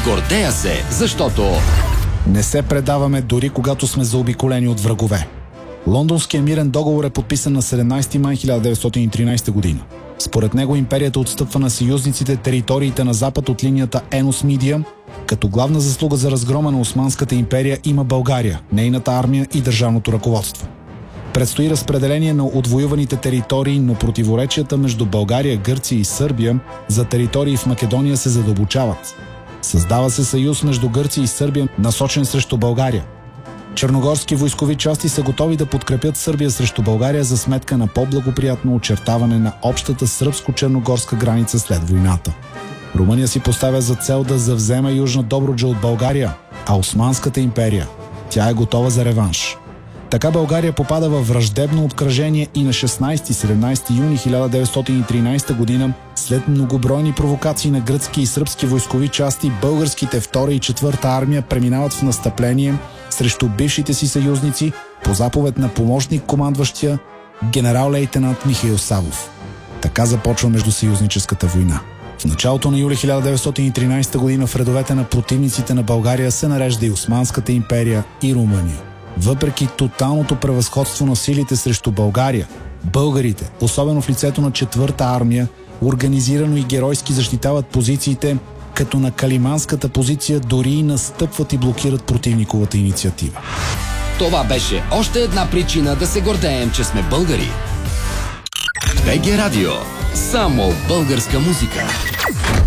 Гордея се, защото не се предаваме дори когато сме заобиколени от врагове. Лондонският мирен договор е подписан на 17 май 1913 година. Според него империята отстъпва на съюзниците териториите на запад от линията Енос Мидия, като главна заслуга за разгрома на Османската империя има България, нейната армия и държавното ръководство. Предстои разпределение на отвоюваните територии, но противоречията между България, Гърция и Сърбия за територии в Македония се задълбочават. Създава се съюз между Гърция и Сърбия, насочен срещу България. Черногорски войскови части са готови да подкрепят Сърбия срещу България за сметка на по-благоприятно очертаване на общата сръбско-черногорска граница след войната. Румъния си поставя за цел да завземе Южна Добруджа от България, а Османската империя, тя е готова за реванш. Така България попада във враждебно обкръжение и на 16-17 юни 1913 година, след многобройни провокации на гръцки и сръбски войскови части, българските 2 и 4 армия преминават в настъпление срещу бившите си съюзници по заповед на помощник командващия генерал-лейтенант Михаил Савов. Така започва междусъюзническата война. В началото на юли 1913 година в редовете на противниците на България се нарежда и Османската империя и Румъния. Въпреки тоталното превъзходство на силите срещу България, българите, особено в лицето на 4-та армия, организирано и геройски защитават позициите, като на калиманската позиция дори и настъпват и блокират противниковата инициатива. това беше още една причина да се гордеем, че сме българи. БГ Радио. Само българска музика.